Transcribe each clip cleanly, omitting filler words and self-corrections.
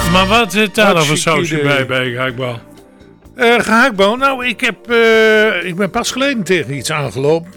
Maar wat zit daar dan voor sausje bij gehaktbal? Gehaktbal? Nou, ik ben pas geleden tegen iets aangelopen.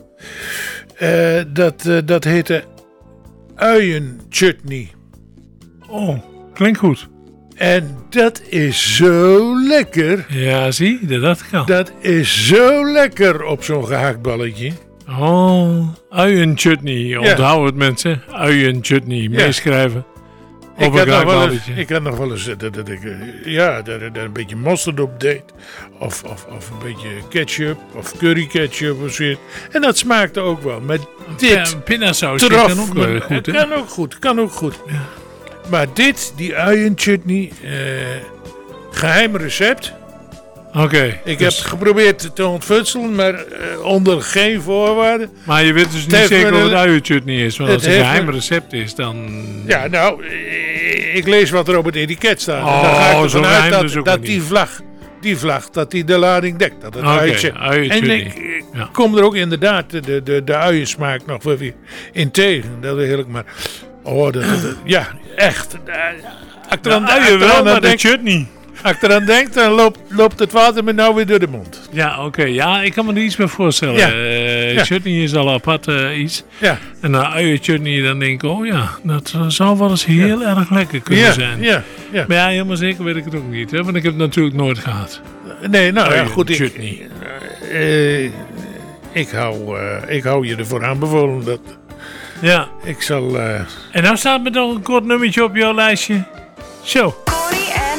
Dat heette uienchutney. Oh, klinkt goed. En dat is zo lekker. Ja, zie, dat dacht ik al. Dat is zo lekker op zo'n gehaktballetje. Oh, uienchutney. Onthoud het mensen. Uienchutney. Meeschrijven. Ik had nog wel eens dat ik daar een beetje mosterd op deed. Of een beetje ketchup of curry ketchup of zoiets. En dat smaakte ook wel. Maar dit pindasaus kan ook goed. Kan ook goed. Ja. Maar die uienchutney, geheim recept. Oké. Ik heb geprobeerd te ontfutselen, maar onder geen voorwaarden. Maar je weet dus niet zeker of het uienchutney is. Want als het een geheim recept is, dan... Ja, nou, ik lees wat er op het etiket staat. Oh, en dan ga ik ervan uit dus dat die vlag, dat die de lading dekt. Dat het uientje. En ik kom er ook inderdaad de uiensmaak nog wel weer in tegen. Dat is heerlijk, maar... Oh, ja, echt. Maar de chutney. Als ik eraan denk, dan loopt het water me nou weer door de mond. Ja, oké. Ja, ik kan me er iets bij voorstellen. Chutney is al apart iets. Ja. En na uienchutney, dan denk ik, oh ja, dat zou wel eens heel erg lekker kunnen zijn. Ja. Maar ja, helemaal zeker weet ik het ook niet. Hè? Want ik heb het natuurlijk nooit gehad. Nee, nou ja, goed. Chutney. Ik hou je ervoor aanbevolen dat... Ja. Ik zal... En nou staat me nog een kort nummertje op jouw lijstje. Zo.